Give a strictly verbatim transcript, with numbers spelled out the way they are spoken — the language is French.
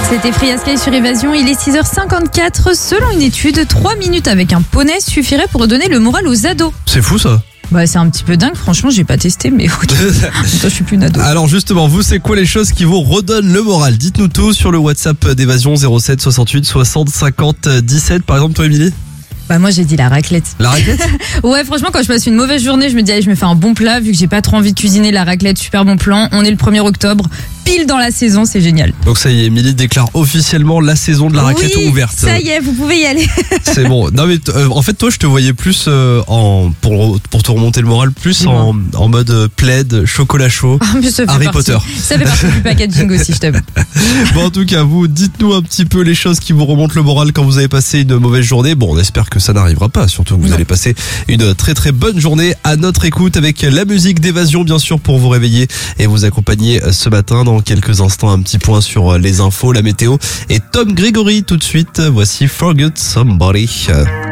C'était Free Sky sur Évasion, il est six heures cinquante-quatre. Selon une étude, trois minutes avec un poney suffirait pour redonner le moral aux ados. C'est fou ça. Bah c'est un petit peu dingue, franchement j'ai pas testé mais ok. Toi je suis plus une ado. Alors justement, vous c'est quoi les choses qui vous redonnent le moral? Dites-nous tout sur le WhatsApp d'Évasion zéro sept soixante-huit soixante cinquante dix-sept. Par exemple toi Émilie? Bah moi j'ai dit la raclette. La raclette? Ouais franchement quand je passe une mauvaise journée je me dis allez je me fais un bon plat vu que j'ai pas trop envie de cuisiner. La raclette, super bon plan. On est le premier octobre, pile dans la saison, c'est génial. Donc ça y est, Émilie déclare officiellement la saison de la raclette oui, ouverte. Ça y est, vous pouvez y aller. C'est bon. Non mais euh, en fait toi je te voyais plus euh, en pour pour te remonter le moral plus en, en mode euh, plaid, chocolat chaud, Ah, mais ça fait Harry partie, Potter. Ça fait partie du packaging aussi, je t'avoue. Bon en tout cas vous dites-nous un petit peu les choses qui vous remontent le moral quand vous avez passé une mauvaise journée. Bon on espère que ça n'arrivera pas, surtout que vous Non. allez passer une très très bonne journée à notre écoute avec la musique d'Évasion bien sûr pour vous réveiller et vous accompagner ce matin. Dans quelques instants un petit point sur les infos, la météo et Tom Grégory tout de suite. Voici Forget Somebody.